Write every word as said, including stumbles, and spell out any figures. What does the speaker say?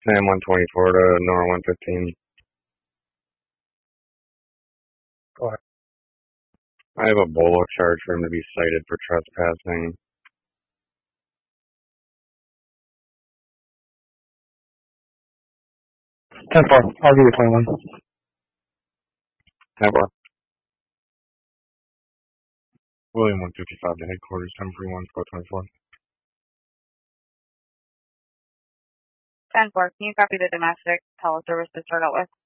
Sam one twenty-four to Nora one fifteen. Go ahead. I have a bolo charge for him to be cited for trespassing. ten four. I'll give you twenty-one. ten four. William one fifty-five to headquarters, ten forty-one, four twenty-four. ten four. Can you copy the domestic teleservice to start out with?